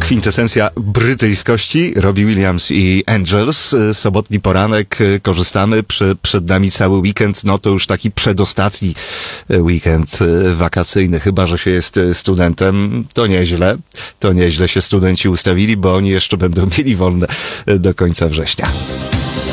kwintesencja brytyjskości, Robbie Williams i Angels. Sobotni poranek, korzystamy, przed nami cały weekend, no to już taki przedostatni weekend wakacyjny, chyba że się jest studentem, to nieźle się studenci ustawili, bo oni jeszcze będą mieli wolne do końca września.